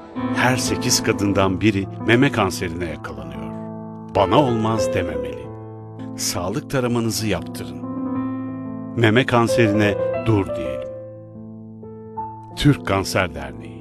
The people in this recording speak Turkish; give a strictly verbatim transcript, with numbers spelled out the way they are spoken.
Her sekiz kadından biri meme kanserine yakalanıyor. Bana olmaz dememeli. Sağlık taramanızı yaptırın. Meme kanserine dur diyelim. Türk Kanser Derneği.